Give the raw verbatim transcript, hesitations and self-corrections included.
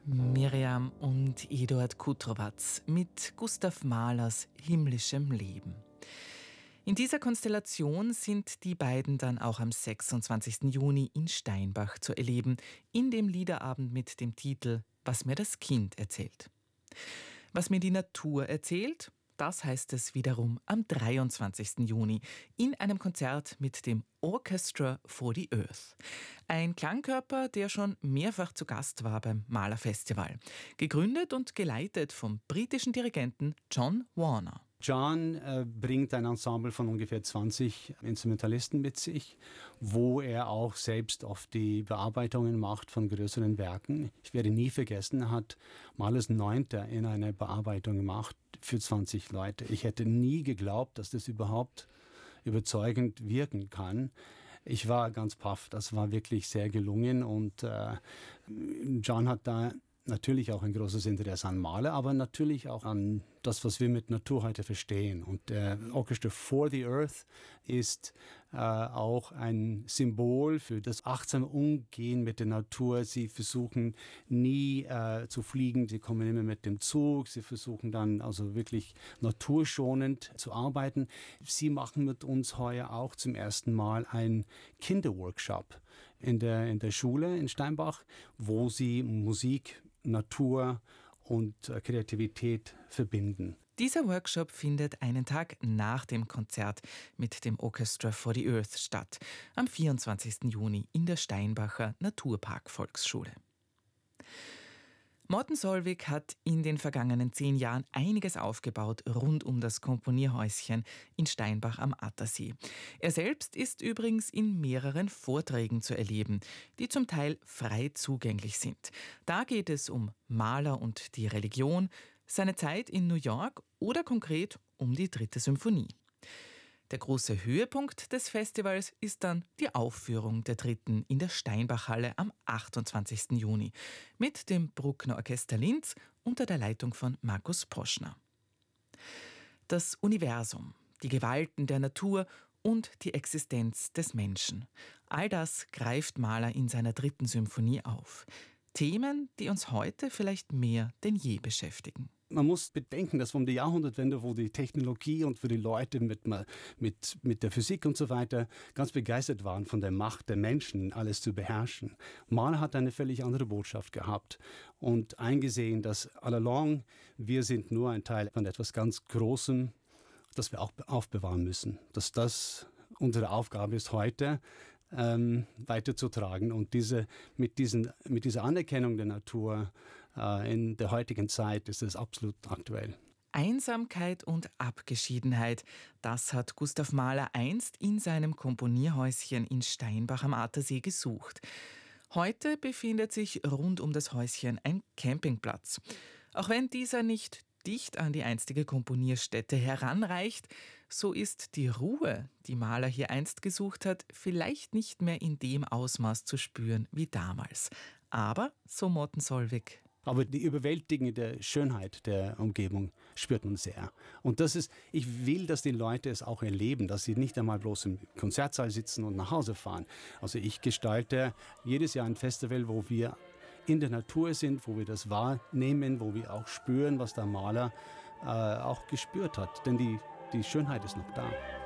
Miriam und Eduard Kutrowatz mit Gustav Mahlers Himmlischem Leben. In dieser Konstellation sind die beiden dann auch am sechsundzwanzigsten Juni in Steinbach zu erleben, in dem Liederabend mit dem Titel »Was mir das Kind erzählt«. Was mir die Natur erzählt, das heißt es wiederum am dreiundzwanzigsten Juni in einem Konzert mit dem Orchestra for the Earth. Ein Klangkörper, der schon mehrfach zu Gast war beim Mahler Festival. Gegründet und geleitet vom britischen Dirigenten John Warner. John äh, bringt ein Ensemble von ungefähr zwanzig Instrumentalisten mit sich, wo er auch selbst oft die Bearbeitungen macht von größeren Werken. Ich werde nie vergessen, er hat Mahlers Neunter in einer Bearbeitung gemacht für zwanzig Leute. Ich hätte nie geglaubt, dass das überhaupt überzeugend wirken kann. Ich war ganz paff, das war wirklich sehr gelungen und äh, John hat da natürlich auch ein großes Interesse an Mahler, aber natürlich auch an das, was wir mit Natur heute verstehen. Und der Orchestra for the Earth ist äh, auch ein Symbol für das achtsame Umgehen mit der Natur. Sie versuchen nie äh, zu fliegen, sie kommen immer mit dem Zug, sie versuchen dann also wirklich naturschonend zu arbeiten. Sie machen mit uns heuer auch zum ersten Mal einen Kinderworkshop in der, in der Schule in Steinbach, wo sie Musik, Natur und Kreativität verbinden. Dieser Workshop findet einen Tag nach dem Konzert mit dem Orchestra for the Earth statt, am vierundzwanzigsten Juni in der Steinbacher Naturpark Volksschule. Morten Solvik hat in den vergangenen zehn Jahren einiges aufgebaut rund um das Komponierhäuschen in Steinbach am Attersee. Er selbst ist übrigens in mehreren Vorträgen zu erleben, die zum Teil frei zugänglich sind. Da geht es um Mahler und die Religion, seine Zeit in New York oder konkret um die dritte Symphonie. Der große Höhepunkt des Festivals ist dann die Aufführung der dritten in der Steinbachhalle am achtundzwanzigsten Juni mit dem Bruckner Orchester Linz unter der Leitung von Markus Poschner. Das Universum, die Gewalten der Natur und die Existenz des Menschen. All das greift Mahler in seiner dritten Symphonie auf. Themen, die uns heute vielleicht mehr denn je beschäftigen. Man muss bedenken, dass um die Jahrhundertwende, wo die Technologie und für die Leute mit, mit, mit der Physik und so weiter ganz begeistert waren von der Macht der Menschen, alles zu beherrschen. Mahler hat eine völlig andere Botschaft gehabt und eingesehen, dass all along wir sind nur ein Teil von etwas ganz Großem, das wir auch aufbewahren müssen. Dass das unsere Aufgabe ist heute, Ähm, weiterzutragen. Und diese, mit, diesen, mit dieser Anerkennung der Natur äh, in der heutigen Zeit ist es absolut aktuell. Einsamkeit und Abgeschiedenheit, das hat Gustav Mahler einst in seinem Komponierhäuschen in Steinbach am Attersee gesucht. Heute befindet sich rund um das Häuschen ein Campingplatz. Auch wenn dieser nicht dicht an die einstige Komponierstätte heranreicht, so ist die Ruhe, die Mahler hier einst gesucht hat, vielleicht nicht mehr in dem Ausmaß zu spüren wie damals. Aber, so Morten Solvik, aber die überwältigende Schönheit der Umgebung spürt man sehr. Und das ist, ich will, dass die Leute es auch erleben, dass sie nicht einmal bloß im Konzertsaal sitzen und nach Hause fahren. Also ich gestalte jedes Jahr ein Festival, wo wir in der Natur sind, wo wir das wahrnehmen, wo wir auch spüren, was der Mahler äh, auch gespürt hat. Denn die, die Schönheit ist noch da.